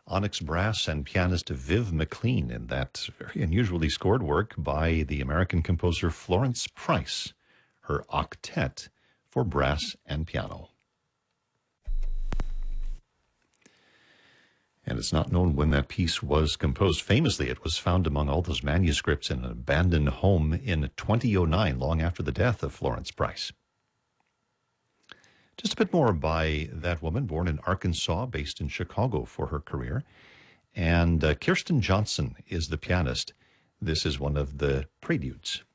Onyx Brass and pianist Viv McLean in that very unusually scored work by the American composer Florence Price, her octet for brass and piano. And it's not known when that piece was composed. Famously, it was found among all those manuscripts in an abandoned home in 2009, long after the death of Florence Price. Just a bit more by that woman, born in Arkansas, based in Chicago for her career. And Kirsten Johnson is the pianist. This is one of the preludes.